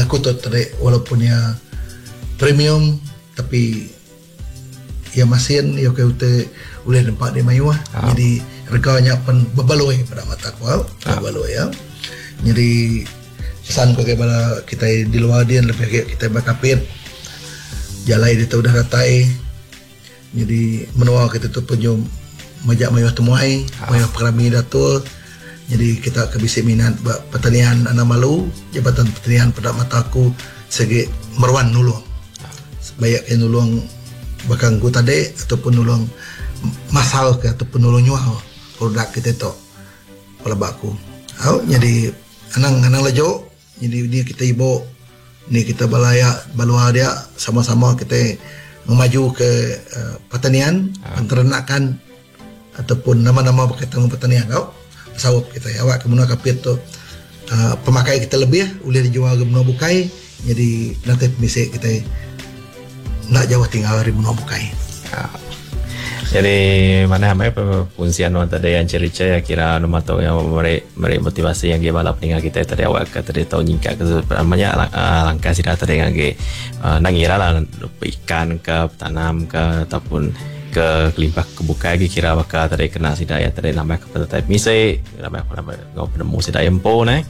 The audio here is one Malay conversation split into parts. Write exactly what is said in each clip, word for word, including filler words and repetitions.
mengaku tu tadi walaupun ya premium tapi ya masin ya ke ute boleh nampak di mayuah. Ah. Jadi reganya pun berbaloi pada mata aku, ah. berbaloi ya. Jadi pesan ko kepada kita di luar dia lebih kita berkapit jalai dia udah datai. Jadi menua kita tu punya majak mayuah temuai, ah. mayuah perami datul. Jadi kita kebisi minat pertanian anak malu Jabatan Pertanian pada mataku segi merwan nulung banyak yang nulung bakang ku tadi ataupun nulung masal ke ataupun nulung nyuah produk kita tu kalau baku oh, jadi anang anang lejo jadi ni kita ibu ni kita balaya balua dia sama-sama kita memaju ke uh, pertanian ah. peternakan ataupun nama-nama berkaitan dengan pertanian kau sawap kita ya awak kemudian kapit tu uh, pemakai kita lebih boleh dijual ke benua bukai jadi nanti misi kita nak jauh tinggal dari benua bukai ya. Jadi mana hamai fungsian orang tadi yang cerita ya kira nama tahu yang meri meri motivasi yang dia balap dengan kita tadi awak ke tadi tahu nyingkat ke banyak langkah sida tadi yang dia nangira lah ikan ke tanam ke ataupun ke kelimpah kebuka lagi kira bakal tadi kena sida ya tadi nambah kepada type misi nambah nambah ngau penemu sida empo nah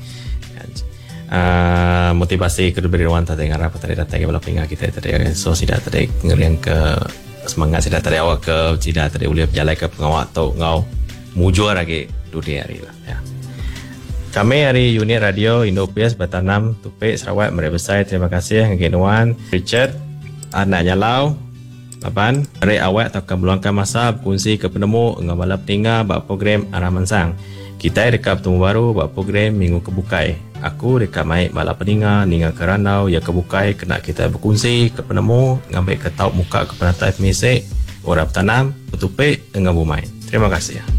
uh, motivasi kedua beriwan tadi ngarap tadi datang ke balap dengan kita tadi so sida tadi ngeriang ke semangat sida tadi awak ke sida tadi boleh berjalan ke pengawal atau ngau mujur lagi dunia hari lah ya. Kami hari unit radio Indo P S Batanam Tupik Sarawak Meri Besar terima kasih Ngenuan Richard anaknya Lau Lapan, hari awak akan meluangkan masa berkongsi ke penemu dengan balap tinggal buat program arah mansang. Kita dekat bertemu baru buat program minggu kebukai. Aku dekat maik balap peninggal, ningal ke ranau, ya kebukai kena kita berkongsi ke penemu, ngambil ke tahu muka ke penatai mesej, orang tanam, petupik dengan bumai. Terima kasih.